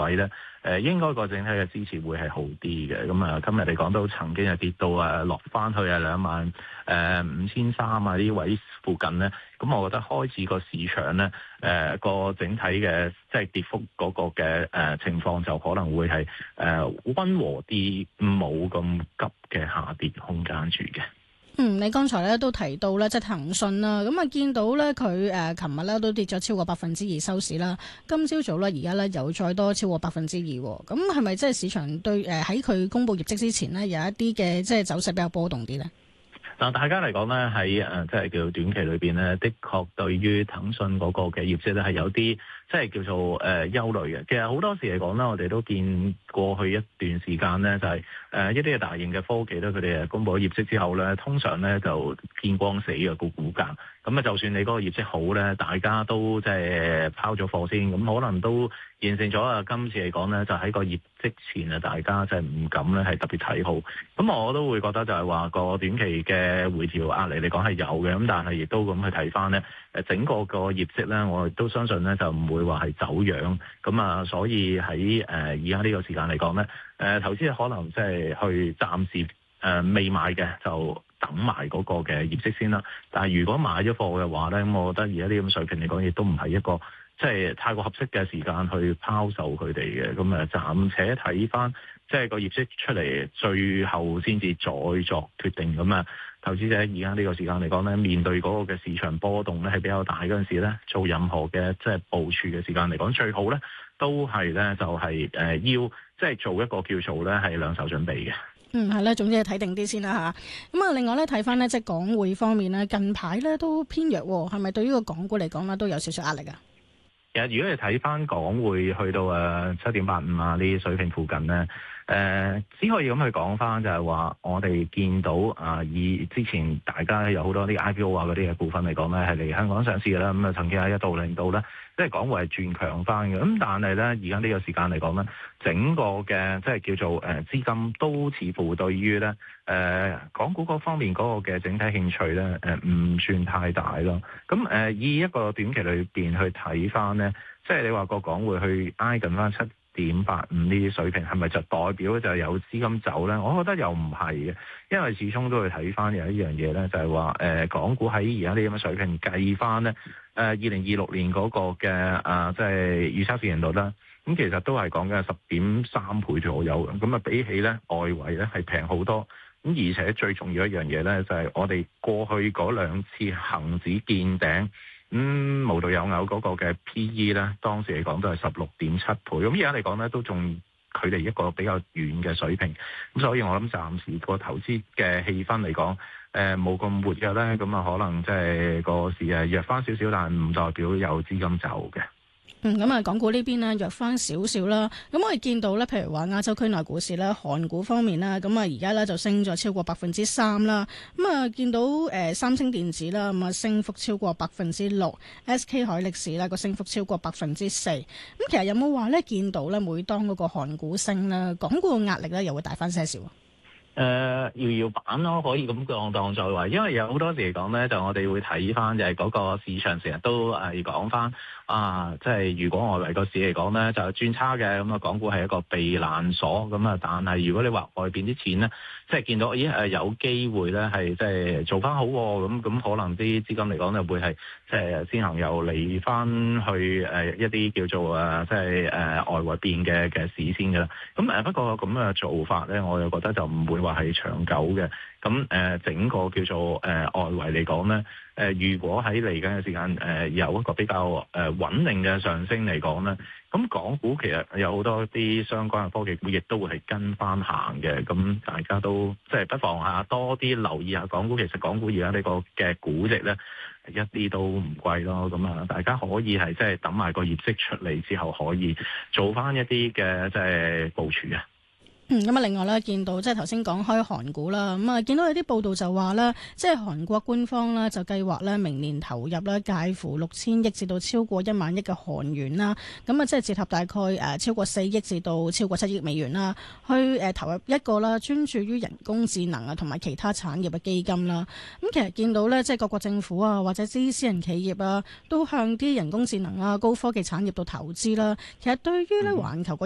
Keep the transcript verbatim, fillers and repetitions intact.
位咧，誒、呃、應該個整體嘅支持會係好啲嘅。咁啊，今日嚟講都曾經係跌到啊落翻去啊兩萬誒五千三啊呢位附近咧。咁我覺得開始個市場咧，誒、呃、個整體嘅即係跌幅嗰個嘅誒、呃、情況就可能會係誒溫和啲，冇咁急嘅下跌空間住嘅。 嗯，你剛才咧都提到咧，即係騰訊啦，咁啊見到咧佢誒琴日咧都跌咗超過百分之二收市啦。今朝早咧而家咧又再多超過百分之二，咁係咪即係市場對誒喺佢公布業績之前呢，有一啲嘅即係走勢比較波動啲咧？ 嗱，大家嚟講咧喺誒即係叫做短期裏邊咧，的確對於騰訊嗰個嘅業績咧係有啲即係叫做誒、呃、憂慮嘅。其實好多時嚟講咧，我哋都見過去一段時間咧，就係、是、誒、呃、一啲嘅大型嘅科技咧，佢哋誒公佈咗業績之後咧，通常咧就見光死嘅個股價。咁啊，就算你嗰個業績好咧，大家都即係拋咗貨先，咁可能都形成咗啊。今次嚟講咧，就喺個業績前啊，大家即係唔敢咧係特別睇好。咁我都會覺得就係話個短期嘅回調壓力嚟講係有嘅，咁但係亦都咁去睇翻咧，誒整個個業績咧，我亦都相信咧就唔會話係走樣。咁啊，所以喺誒而家呢個時間嚟講咧，誒、呃、投資可能即係去暫時誒、呃、未買嘅就等埋嗰個嘅業績先啦。但係如果買咗貨嘅話咧，咁我覺得而家呢咁水平嚟講，亦都唔係一個即係太過合適嘅時間去拋售佢哋嘅。咁啊，暫且睇翻即係個業績出嚟，最後先至再作決定。咁啊，投資者而家呢個時間嚟講咧，面對嗰個嘅市場波動咧係比較大嗰陣時咧，做任何嘅即係部署嘅時間嚟講，最好咧都係咧就係、是、誒、呃、要即係做一個叫做咧係兩手準備嘅。 嗯，係啦，總之係睇定啲先啦吓。咁啊，另外咧睇翻呢，即係港匯方面咧，近排咧都偏弱，係咪對於個港股嚟講咧都有少少壓力啊？ 其實如果你睇翻港匯去到誒七點八五啊呢啲水平附近咧，誒、呃、只可以咁去講翻就係話，我哋見到啊以之前大家有好多啲 I P O 啊嗰啲嘅股份嚟講咧，係嚟香港上市嘅啦，咁啊曾經喺一度令到咧，即係港匯係轉強翻嘅。咁但係咧，而家呢個時間嚟講咧，整個嘅即係叫做誒資金都似乎對於咧誒港股嗰方面嗰個嘅整體興趣咧誒唔算太大咯。咁誒、呃、以一個短期裏邊去睇翻咧，即係你話個港匯去挨近翻七點八五呢啲水平，係咪就代表就有資金走咧？我覺得又唔係嘅，因為始終都會睇翻有一樣嘢咧，就係話誒港股喺而家呢咁嘅水平計翻咧，誒二零二六年嗰個嘅啊即係預測市盈率啦。咁其實都係講緊十點三倍左右嘅，咁啊比起咧外圍咧係平好多，咁而且最重要一樣嘢咧就係我哋過去嗰兩次恆指見頂，咁無獨有偶嗰個嘅 P E 咧，當時嚟講都係十六點七倍，咁而家嚟講咧都仲距離一個比較遠嘅水平，咁所以我諗暫時個投資嘅氣氛嚟講，誒冇咁活躍咧，咁啊可能即係個市係弱翻少少，但係唔代表有資金走嘅。 嗯，咁啊，港股呢邊呢弱翻少少啦。咁我哋見到咧，譬如話亞洲區內股市咧，韓股方面啦，咁啊而家咧就升咗超過百分之三啦。咁啊見到誒、呃、三星電子啦，咁啊升幅超過百分之六 ，S K 海力士咧個升幅超過百分之四。咁其實有冇話咧見到咧，每當嗰個韓股升咧，港股嘅壓力咧又會大翻些少？ 誒、呃、搖搖板咯，可以咁講當作為，因為有好多時嚟講咧，就我哋會睇翻就係嗰個市場成日都誒講翻啊，即係如果外圍個市嚟講咧就係轉差嘅，咁啊港股係一個避難所咁啊，但係如果你話外邊啲錢咧，即係見到咦誒有機會咧係即係做翻好咁，咁可能啲資金嚟講就會係即係先行又嚟翻去誒一啲叫做誒即係誒外圍邊嘅嘅市先㗎啦。咁誒不過咁嘅做法咧，我又覺得就唔會話係長久嘅。咁誒整個叫做誒外圍嚟講咧，誒如果喺嚟緊嘅時間誒有一個比較誒穩定嘅上升嚟講咧，咁港股其實有好多啲相關嘅科技股亦都會係跟翻行嘅。咁大家都即係不妨下多啲留意下港股。其實港股而家呢個嘅估值咧一啲都唔貴咯。咁啊，大家可以係即係等埋個業績出嚟之後，可以做翻一啲嘅即係部署啊。 嗯，咁啊，另外咧，見到即係頭先講開韓股啦，咁啊，見到有啲報道就話咧，即係韓國官方咧就計劃咧明年投入咧介乎六千億至到超過一萬億嘅韓元啦，咁啊，即係折合大概誒超過四億至到超過七億美元啦，去誒投入一個啦專注於人工智能啊同埋其他產業嘅基金啦。咁其實見到咧，即係各國政府啊或者啲私人企業啊，都向啲人工智能啊高科技產業度投資啦。其實對於咧環球個